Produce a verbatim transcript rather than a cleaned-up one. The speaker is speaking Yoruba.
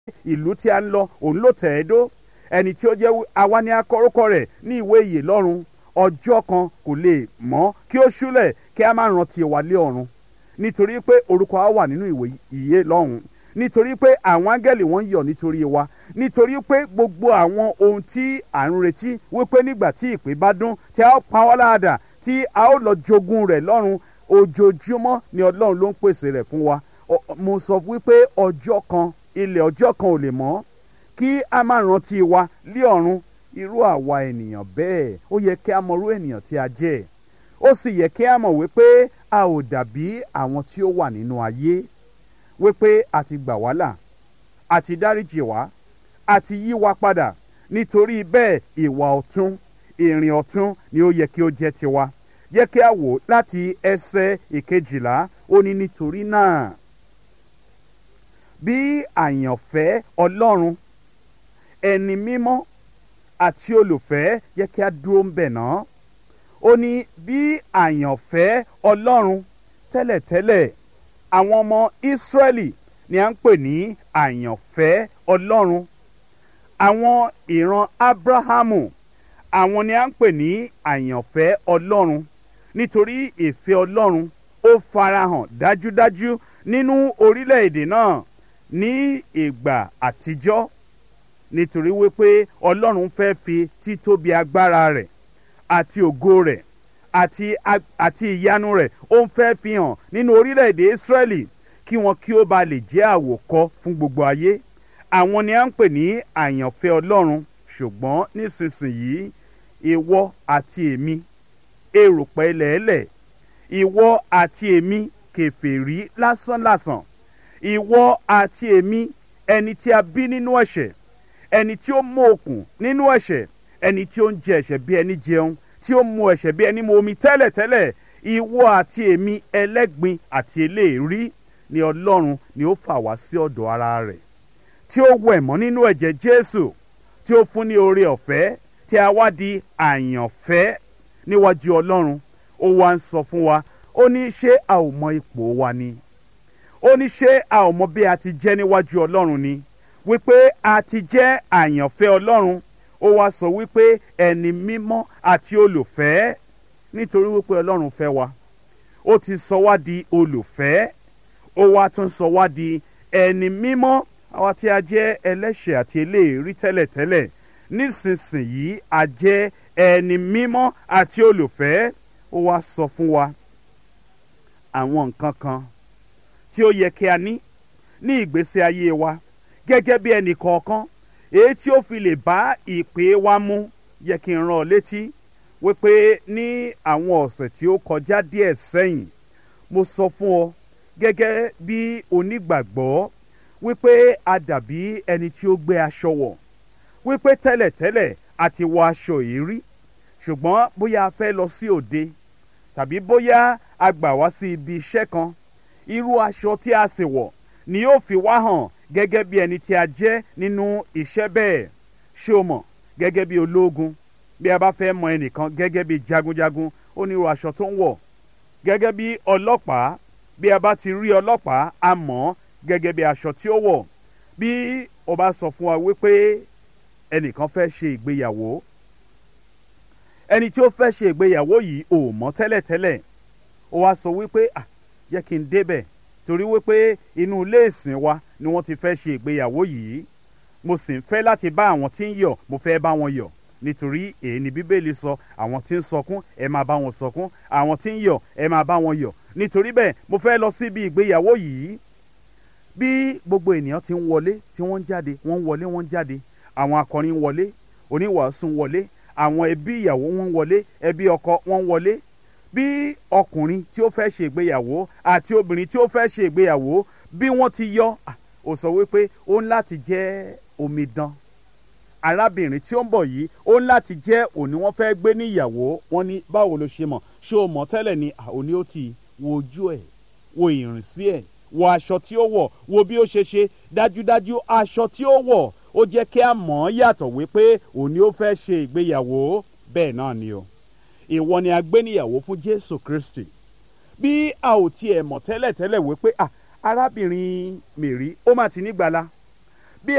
ìlú tí a ń lọ òun ló tẹ̀ ẹ́ dó, ẹni tí ó jẹ́ àwa ni a kọ orúkọ rẹ̀ ní ìwé ìyè lọ́run, ọjọ́ kan kò lè mọ́ kí ó ṣúlẹ̀ kí a má rántí wa lé ọ̀run, nítorí pé orúkọ wa wà nínú ìwé ìyè lọ́run, nítorí pé àwọn áńgẹ́lì wọ́n ń yọ̀ nítorí wa, nítorí pé gbogbo àwọn ohun tí à ń retí wípé nígbà tí ìpè bá dún tí a ó pa wá láàdà tí a ó lọ jogún rẹ̀ lọ́run, ojoojúmọ́ ni Ọlọ́run ló ń pèsè rẹ̀ fún wa. Mo sọ wípé ọjọ́ kan ilẹ̀ ọjọ́ kan ò lè mọ́ kí a má rántí wa lé ọ̀run. Irú àwa ènìyàn bẹ́ẹ̀ ó yẹ kí a mọ irú ènìyàn tí a jẹ́, ó sì yẹ kí a mọ̀ wípé a ò dàbí àwọn tí ó wà nínú ayé, wípé a ti gbà wá là, a ti dáríjì wá, a ti yí wa padà. Nítorí bẹ́ẹ̀ ìwà ọ̀tún, ìrìn ọ̀tún ni ó yẹ kí ó jẹ́ tiwa. Yẹ kí a wò láti ẹsẹ̀ ìkejìlá, ó ní nítorí náà bí àyànfẹ́ Ọlọ́run, ẹni mímọ́ àti olùfẹ́, yẹ kí a dúró ń bẹ̀ náà. Ó ní bí àyànfẹ́ Ọlọ́run, tẹ́lẹ̀tẹ́lẹ̀ àwọn ọmọ Ísírẹ́lì ni à ń pè ní àyànfẹ́ Ọlọ́run. Àwọn ìran Ábúráhámù, àwọn ni à ń pè ní àyànfẹ́ Ọlọ́run, nítorí ìfẹ́ Ọlọ́run ó farahàn dájúdájú nínú orílẹ̀-èdè náà ní ìgbà àtijọ́, nítorí wípé Ọlọ́run fẹ́ fi títóbi agbára rẹ̀ àti ògo rẹ̀ àti àti ìyanu rẹ̀ ó ń fẹ́ fi hàn nínú orílẹ̀-èdè Ísírẹ́lì kí wọn kí ó ba lè jẹ́ àwòkọ́ fún gbogbo ayé. Àwọn ni à ń pè ní àyànfẹ́ Ọlọ́run. Ṣùgbọ́n nísinsìnyí ìwọ àti èmi erùpẹ̀ ilẹ̀ẹ́lẹ̀, ìwọ àti èmi kèfèrí lásánlàsàn, ìwọ àti èmi ẹni tí a bí nínú ẹ̀ṣẹ̀, ẹni tí ó mú okùn nínú ẹ̀ṣẹ̀, ẹni tí ó ń jẹ ẹ̀ṣẹ̀ bí ẹni jẹun, tí ó mu ẹ̀ṣẹ̀ bí ẹni mu omi tẹ́lẹ̀tẹ́lẹ̀, ìwọ àti èmi ẹlẹ́gbin àti eléèrí ni Ọlọ́run ni ó fà wá sí ọ̀dọ̀ ara rẹ̀, tí ó wẹ̀ mọ́ nínú ẹ̀jẹ̀ Jésù, tí ó fún ní oore ọ̀fẹ́, tí a wá di àyànfẹ́ níwájú Ọlọ́run. Ó wá ń sọ fún wa, ó ní ṣé a ò mọ ipò wa ni? Ó ní ṣé a ò mọ bí a ti jẹ́ níwájú Ọlọ́run ni? Wípé a ti jẹ́ àyànfẹ́ Ọlọ́run. Ó wá sọ wípé ẹni mímọ́ àti olùfẹ́, nítorí wípé Ọlọ́run fẹ́ wa, ó ti sọ wá di olùfẹ́, ó wá tún sọ wá di ẹni mímọ́. Àwa tí a jẹ́ ẹlẹ́ṣẹ̀ àti eléèrí tẹ́lẹ̀tẹ́lẹ̀, nísinsìnyí a jẹ́ ẹni mímọ́ àti olùfẹ́. Ó wá sọ fún wa àwọn nǹkan kan tí ó yẹ kí a ní ní ìgbésí ayé wa gẹ́gẹ́ bí ẹnì kọ̀ọ̀kan, èyí tí ó fi lè bá ìpè wa mu. Yẹ kí n rán ọ létí wípé ní àwọn ọ̀sẹ̀ tí ó kọjá díẹ̀ sẹ́yìn, mo sọ fún ọ gẹ́gẹ́ bí onígbàgbọ́ wípé a dàbí ẹni tí ó gbé aṣọ wọ̀, wípé tẹ́lẹ̀tẹ́lẹ̀ a ti wọ aṣọ yìí rí, ṣùgbọ́n bóyá a fẹ́ lọ sí òde tàbí bóyá a gbà wá sí ibi iṣẹ́ kan, irú aṣọ tí a sì wọ̀ ni yóò fi wá hàn gẹ́gẹ́ bí ẹni tí a jẹ́ nínú iṣẹ́ bẹ́ẹ̀. Ṣé o mọ̀, gẹ́gẹ́ bí ológun, bí a bá fẹ́ mọ ẹnìkan gẹ́gẹ́ bí jagunjagun, ó ní irú aṣọ tó ń wọ̀. Gẹ́gẹ́ bí ọlọ́pàá, bí a bá ti rí ọlọ́pàá, a mọ̀ gẹ́gẹ́ bí aṣọ tí ó wọ̀. Bí o bá sọ fún wa wípé ẹnìkan fẹ́ ṣe ìgbéyàwó, ẹni tí ó fẹ́ ṣe ìgbéyàwó yìí ò mọ̀ tẹ́lẹ̀tẹ́lẹ̀, ó wá sọ wípé à jẹ́ kí n débẹ̀ torí wípé inú ilé ìsìn wa ni wọ́n ti fẹ́ ṣe ìgbéyàwó yìí, mo sì ń fẹ́ láti bá àwọn tí ń yọ̀, mo fẹ́ bá wọn yọ̀, nítorí èyí ni Bíbélì sọ, àwọn tí ń sọkún ẹ máa bá wọn sọkún, àwọn tí ń yọ̀ ẹ máa bá wọn yọ̀. Nítorí bẹ́ẹ̀ mo fẹ́ lọ síbi ìgbéyàwó yìí. Bí gbogbo ènìyàn ti ń wọlé, tí wọ́n ń jáde, wọ́n ń wọlé, wọ́n ń jáde, àwọn akọrin ń wọlé, oníwàásù ń wọlé, àwọn ẹbí ìyàwó wọn ń wọlé, ẹbí ọkọ wọn ń wọlé. Bí ọkùnrin tí ó fẹ́ ṣe ìgbéyàwó àti obìnrin tí ó fẹ́ ṣe ìgbéyàwó, bí wọ́n ti yọ, ó sọ wípé ó ń láti jẹ́ omidan. Arábìnrin tí ó ń bọ̀ yìí ó ń láti jẹ́ òní wọ́n fẹ́ gbé ní ìyàwó. Wọ́n ní báwo ló ṣe mọ̀? Ṣé o mọ̀ tẹ́lẹ̀ ni? Òní ó ti wo ojú ẹ̀, wo ìrìnsí ẹ̀, wo aṣọ tí ó wọ̀, wo bí ó ṣe ṣe. Dájúdájú aṣọ tí ó wọ̀ ó jẹ́ kí a mọ̀ ọ́ yàtọ̀ wípé òní ó fẹ́ ṣe ìgbéyàwó. Bẹ́ẹ̀ náà ni o, ìwọ ni a gbé níyàwó fún Jésù Kristi. Bí a ò tiẹ̀ mọ̀ tẹ́lẹ̀tẹ́lẹ̀ wípé à arábìnrin Mèrí ó mà ti nígbàlà,